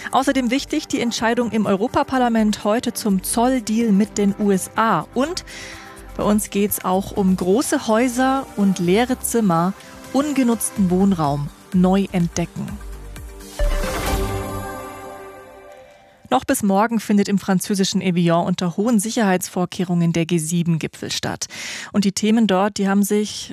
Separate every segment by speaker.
Speaker 1: Außerdem wichtig die Entscheidung im Europaparlament heute zum Zolldeal mit den USA. Und bei uns geht es auch um große Häuser und leere Zimmer, ungenutzten Wohnraum neu entdecken. Noch bis morgen findet im französischen Evian unter hohen Sicherheitsvorkehrungen der G7-Gipfel statt. Und die Themen dort, die haben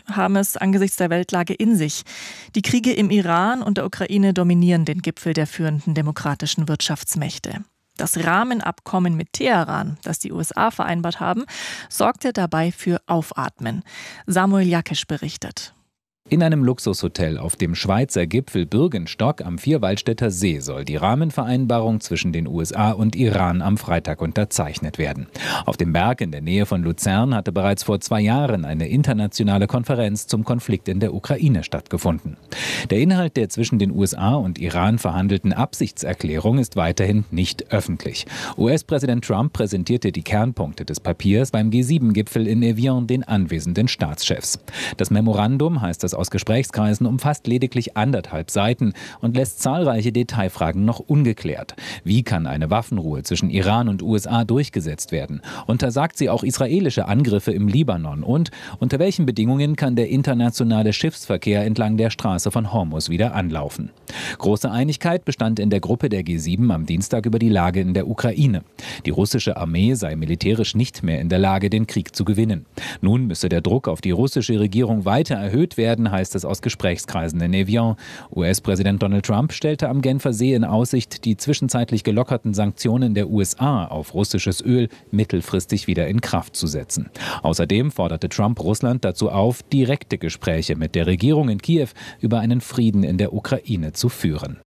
Speaker 1: es angesichts der Weltlage in sich. Die Kriege im Iran und der Ukraine dominieren den Gipfel der führenden demokratischen Wirtschaftsmächte. Das Rahmenabkommen mit Teheran, das die USA vereinbart haben, sorgte dabei für Aufatmen. Samuel Jakisch berichtet.
Speaker 2: In einem Luxushotel auf dem Schweizer Gipfel Bürgenstock am Vierwaldstätter See soll die Rahmenvereinbarung zwischen den USA und Iran am Freitag unterzeichnet werden. Auf dem Berg in der Nähe von Luzern hatte bereits vor 2 Jahren eine internationale Konferenz zum Konflikt in der Ukraine stattgefunden. Der Inhalt der zwischen den USA und Iran verhandelten Absichtserklärung ist weiterhin nicht öffentlich. US-Präsident Trump präsentierte die Kernpunkte des Papiers beim G7-Gipfel in Evian den anwesenden Staatschefs. Das Memorandum, heißt das aus Gesprächskreisen, umfasst lediglich 1,5 Seiten und lässt zahlreiche Detailfragen noch ungeklärt. Wie kann eine Waffenruhe zwischen Iran und USA durchgesetzt werden? Untersagt sie auch israelische Angriffe im Libanon? Und unter welchen Bedingungen kann der internationale Schiffsverkehr entlang der Straße von Hormuz wieder anlaufen? Große Einigkeit bestand in der Gruppe der G7 am Dienstag über die Lage in der Ukraine. Die russische Armee sei militärisch nicht mehr in der Lage, den Krieg zu gewinnen. Nun müsse der Druck auf die russische Regierung weiter erhöht werden, heißt es aus Gesprächskreisen in Evian. US-Präsident Donald Trump stellte am Genfer See in Aussicht, die zwischenzeitlich gelockerten Sanktionen der USA auf russisches Öl mittelfristig wieder in Kraft zu setzen. Außerdem forderte Trump Russland dazu auf, direkte Gespräche mit der Regierung in Kiew über einen Frieden in der Ukraine zu führen.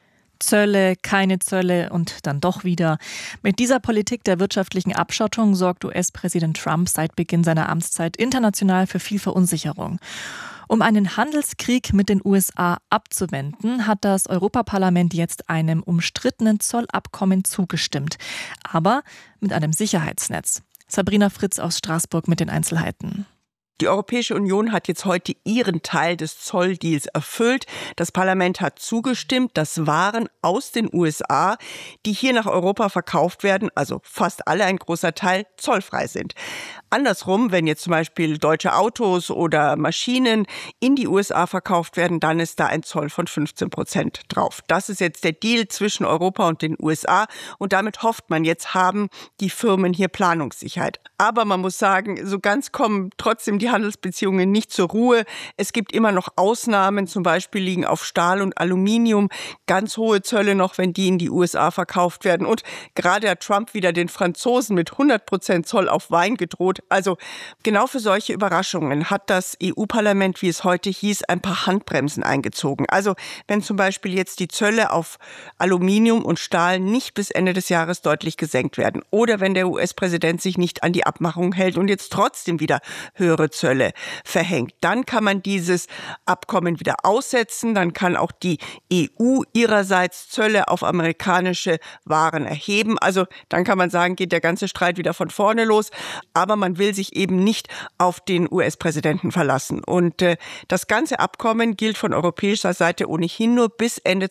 Speaker 1: Zölle, keine Zölle und dann doch wieder. Mit dieser Politik der wirtschaftlichen Abschottung sorgt US-Präsident Trump seit Beginn seiner Amtszeit international für viel Verunsicherung. Um einen Handelskrieg mit den USA abzuwenden, hat das Europaparlament jetzt einem umstrittenen Zollabkommen zugestimmt. Aber mit einem Sicherheitsnetz. Sabrina Fritz aus Straßburg mit den Einzelheiten.
Speaker 3: Die Europäische Union hat jetzt heute ihren Teil des Zolldeals erfüllt. Das Parlament hat zugestimmt, dass Waren aus den USA, die hier nach Europa verkauft werden, also fast alle, ein großer Teil, zollfrei sind. Andersrum, wenn jetzt zum Beispiel deutsche Autos oder Maschinen in die USA verkauft werden, dann ist da ein Zoll von 15% drauf. Das ist jetzt der Deal zwischen Europa und den USA und damit hofft man jetzt, haben die Firmen hier Planungssicherheit. Aber man muss sagen, so ganz kommen trotzdem die Handelsbeziehungen nicht zur Ruhe. Es gibt immer noch Ausnahmen, zum Beispiel liegen auf Stahl und Aluminium ganz hohe Zölle noch, wenn die in die USA verkauft werden. Und gerade hat Trump wieder den Franzosen mit 100% Zoll auf Wein gedroht. Also genau für solche Überraschungen hat das EU-Parlament, wie es heute hieß, ein paar Handbremsen eingezogen. Also wenn zum Beispiel jetzt die Zölle auf Aluminium und Stahl nicht bis Ende des Jahres deutlich gesenkt werden oder wenn der US-Präsident sich nicht an die Abmachung hält und jetzt trotzdem wieder höhere Zölle verhängt, dann kann man dieses Abkommen wieder aussetzen. Dann kann auch die EU ihrerseits Zölle auf amerikanische Waren erheben. Also dann kann man sagen, geht der ganze Streit wieder von vorne los. Aber man will sich eben nicht auf den US-Präsidenten verlassen. Und das ganze Abkommen gilt von europäischer Seite ohnehin nur bis Ende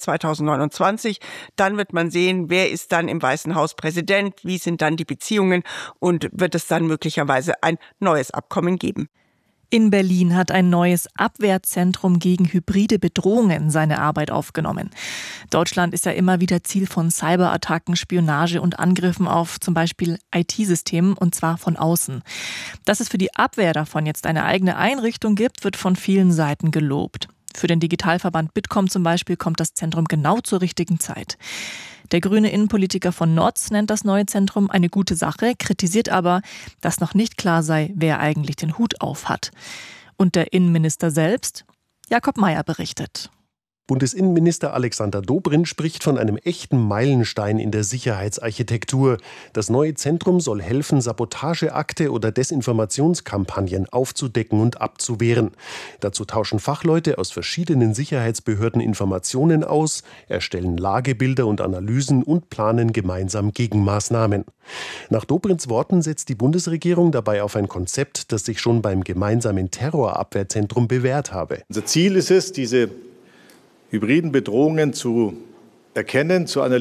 Speaker 3: 2029. Dann wird man sehen, wer ist dann im Weißen Haus Präsident, wie sind dann die Beziehungen und wird es dann möglicherweise ein neues Abkommen geben.
Speaker 1: In Berlin hat ein neues Abwehrzentrum gegen hybride Bedrohungen seine Arbeit aufgenommen. Deutschland ist ja immer wieder Ziel von Cyberattacken, Spionage und Angriffen auf zum Beispiel IT-Systemen und zwar von außen. Dass es für die Abwehr davon jetzt eine eigene Einrichtung gibt, wird von vielen Seiten gelobt. Für den Digitalverband Bitkom zum Beispiel kommt das Zentrum genau zur richtigen Zeit. Der grüne Innenpolitiker von Notz nennt das neue Zentrum eine gute Sache, kritisiert aber, dass noch nicht klar sei, wer eigentlich den Hut auf hat. Und der Innenminister selbst? Jakob Mayer berichtet.
Speaker 4: Bundesinnenminister Alexander Dobrindt spricht von einem echten Meilenstein in der Sicherheitsarchitektur. Das neue Zentrum soll helfen, Sabotageakte oder Desinformationskampagnen aufzudecken und abzuwehren. Dazu tauschen Fachleute aus verschiedenen Sicherheitsbehörden Informationen aus, erstellen Lagebilder und Analysen und planen gemeinsam Gegenmaßnahmen. Nach Dobrindts Worten setzt die Bundesregierung dabei auf ein Konzept, das sich schon beim gemeinsamen Terrorabwehrzentrum bewährt habe.
Speaker 5: Unser Ziel ist es, diese hybriden Bedrohungen zu erkennen, zu analysieren